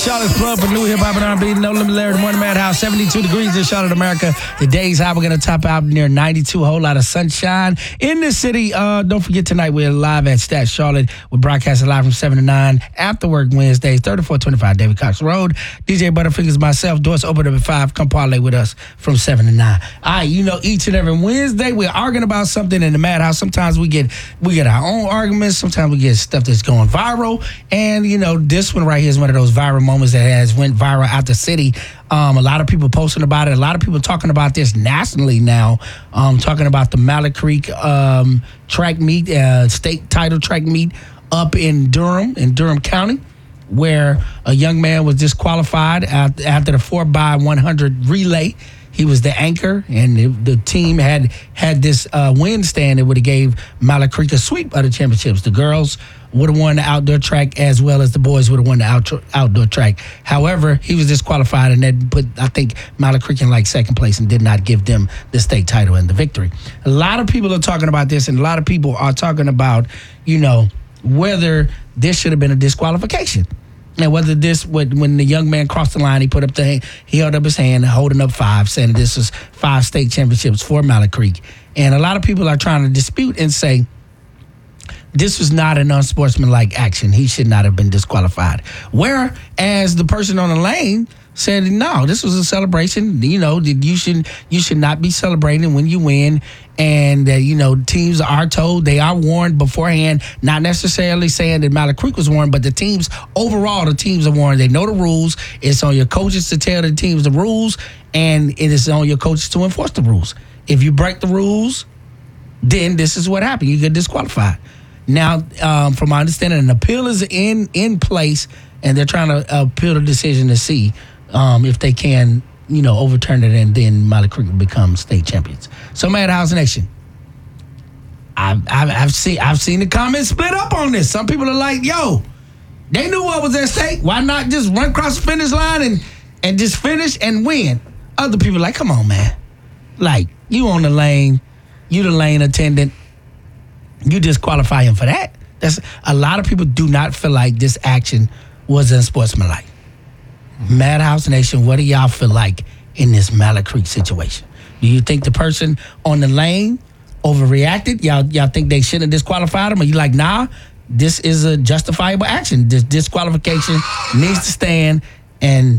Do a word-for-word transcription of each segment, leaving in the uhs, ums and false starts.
Charlotte's Club for new hip hop and R and B. No Limit Larry, the Morning Madhouse. seventy-two degrees in Charlotte, America. The day's high. We're going to top out near ninety-two. A whole lot of sunshine in the city. Uh, don't forget tonight we're live at Stat Charlotte. We're broadcasting live from seven to nine. After work Wednesdays, thirty-four twenty-five David Cox Road. D J Butterfingers, myself. Doors open up at five. Come parlay with us from seven to nine. All right, you know, each and every Wednesday we're arguing about something in the Madhouse. Sometimes we get we get our own arguments. Sometimes we get stuff that's going viral. And, you know, this one right here is one of those viral moments that has went viral out the city. Um, a lot of people posting about it. A lot of people talking about this nationally now. Um, talking about the Mallard Creek um, track meet, uh, state title track meet up in Durham, in Durham County, where a young man was disqualified after the four by one hundred relay. He was the anchor, and the, the team had had this uh, win stand that would have gave Mallard Creek a sweep of the championships. The girls would have won the outdoor track as well as the boys would have won the out, outdoor track. However, he was disqualified, and that put, I think, Mallard Creek in like second place and did not give them the state title and the victory. A lot of people are talking about this, and a lot of people are talking about, you know, whether this should have been a disqualification. And whether this, when the young man crossed the line, he put up the hand, he held up his hand, holding up five, saying this was five state championships for Mallard Creek. And a lot of people are trying to dispute and say this was not an unsportsmanlike action. He should not have been disqualified. Whereas the person on the lane said, no, this was a celebration. You know, you should you should not be celebrating when you win. And, uh, you know, teams are told, they are warned beforehand, not necessarily saying that Mallard Creek was warned, but the teams, overall, the teams are warned. They know the rules. It's on your coaches to tell the teams the rules, and it is on your coaches to enforce the rules. If you break the rules, then this is what happened. You get disqualified. Now, um, from my understanding, an appeal is in, in place, and they're trying to appeal the decision to see um, if they can, you know, overturn it, and then Mallard Creek will become state champions. So, Madhouse Nation, I've, I've, I've seen I've seen the comments split up on this. Some people are like, yo, they knew what was at stake. Why not just run across the finish line and, and just finish and win? Other people are like, come on, man. Like, you on the lane, you the lane attendant, you disqualify him for that. That's a lot of people do not feel like this action was unsportsmanlike. Madhouse Nation, what do y'all feel like in this Mallard Creek situation? Do you think the person on the lane overreacted? Y'all, y'all think they shouldn't have disqualified him? Or you like, nah, this is a justifiable action. This disqualification needs to stand, and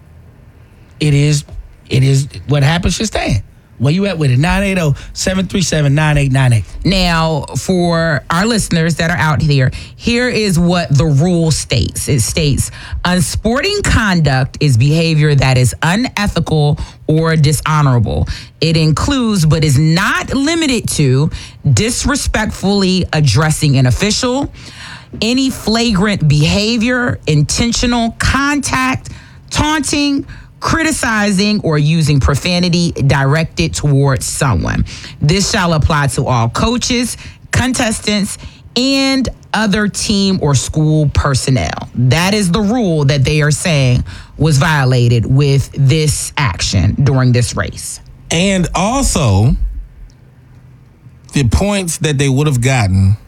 it is, it is what happens should stand. Where you at with it? nine eight zero, seven three seven, nine eight nine eight. Now, for our listeners that are out here, here is what the rule states. It states, unsporting conduct is behavior that is unethical or dishonorable. It includes, but is not limited to, disrespectfully addressing an official, any flagrant behavior, intentional contact, taunting, criticizing, or using profanity directed towards someone. This shall apply to all coaches, contestants, and other team or school personnel. That is the rule that they are saying was violated with this action during this race. And also, the points that they would have gotten